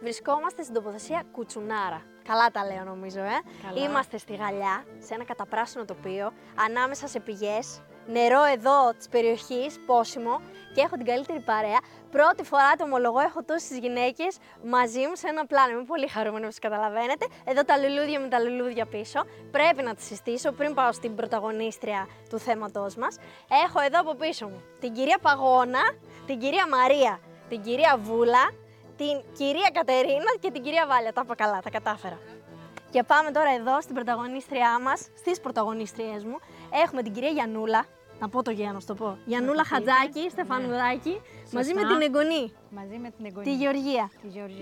Βρισκόμαστε στην τοποθεσία Κουτσουνάρα. Καλά τα λέω νομίζω, Καλά. Είμαστε στη Γαλλιά, σε ένα καταπράσινο τοπίο, ανάμεσα σε πηγές, νερό εδώ της περιοχής, πόσιμο, και έχω την καλύτερη παρέα. Πρώτη φορά, το ομολογώ, έχω τόσες γυναίκες μαζί μου σε ένα πλάνο. Είμαι πολύ χαρούμενη, όπως καταλαβαίνετε. Εδώ τα λουλούδια με τα λουλούδια πίσω. Πρέπει να τις συστήσω πριν πάω στην πρωταγωνίστρια του θέματός μας. Έχω εδώ από πίσω μου την κυρία Παγώνα, την κυρία Μαρία, την κυρία Βούλα, την κυρία Κατερίνα και την κυρία Βάλια. Τα είπα καλά, τα κατάφερα. Και πάμε τώρα εδώ στην πρωταγωνίστριά μας, στις πρωταγωνίστριές μου. Έχουμε την κυρία Γιαννούλα, να πω το Γιάννο, το πω. Γιαννούλα Χατζάκη, Στεφανουδάκη, μαζί με την εγγονή. Μαζί με την εγγονή. Τη Γεωργία.